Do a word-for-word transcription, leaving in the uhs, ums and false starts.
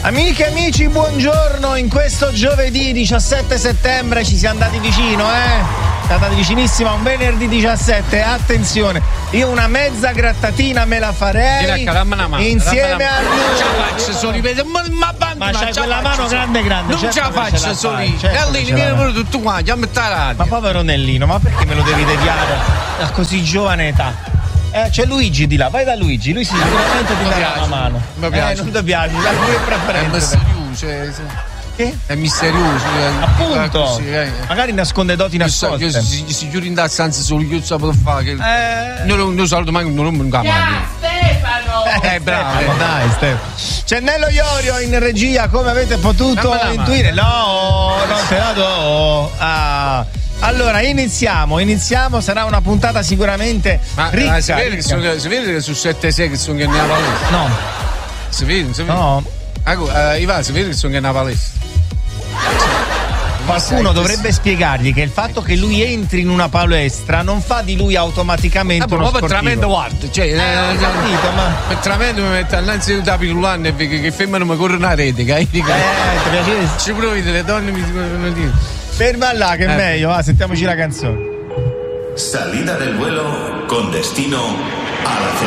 Amiche e amici, buongiorno. In questo giovedì diciassette settembre ci siamo andati vicino, eh? Siamo andati vicinissimo a un venerdì diciassette. Attenzione, io una mezza grattatina me la farei insieme a lui. Non ce la faccio solo, ma, ma, ma c'hai quella mano grande grande. Non ce la faccio solo. E allora viene pure tutto qua, a metà radio. Ma povero Nellino, ma perché me lo devi deviare a così giovane età? Eh, c'è Luigi di là, vai da Luigi, lui sicuramente ti darà una mano. Mi piace. Eh, non ti piace, dai pure preferenza. È misterioso, che? È misterioso. Appunto. Così, eh. Magari nasconde doti nascoste. Io si, si giuro in da stanza solo io sapevo fare che eh. non lo saluto mai, non lo Stefano. Eh, eh bravo, eh, dai Stefano. C'è Nello Iorio in regia, come avete potuto intuire? No, non te la do. Ah. Allora iniziamo, iniziamo, sarà una puntata sicuramente ma, ricca. Ma si vede che sono, si vede che su sette sei che sono che ne ha palestra? No. Si vede, si vede? No. Ecco, uh, Ivan, si vede che sono che ne ha palestra? Qualcuno dovrebbe spiegargli che il fatto che lui entri in una palestra non fa di lui automaticamente ah, uno ma sportivo. Per tramendo guarda, cioè, eh, eh, capito, ma per tramendo mi metto innanzi da pilulano e che, che femmina mi corre una rete, che eh, ti piace? Ci provi delle donne mi dicono dire. Ferma là che è eh. meglio, va, sentiamoci la canzone. Salida del vuelo con destino a la